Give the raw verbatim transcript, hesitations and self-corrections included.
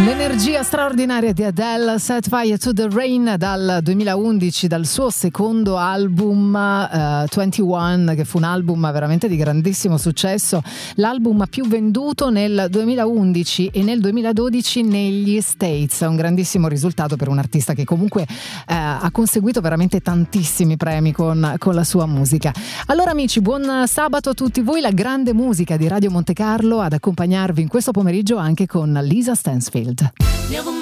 L'energia straordinaria di Adele, Set Fire to the Rain, dal duemilaundici, dal suo secondo album uh, ventuno, che fu un album veramente di grandissimo successo, l'album più venduto nel duemilaundici e nel duemiladodici negli States. Un grandissimo risultato per un artista che comunque uh, ha conseguito veramente tantissimi premi con, con la sua musica. Allora amici, buon sabato a tutti voi, la grande musica di Radio Monte Carlo ad accompagnarvi in questo pomeriggio anche con Lisa Stansfield. Never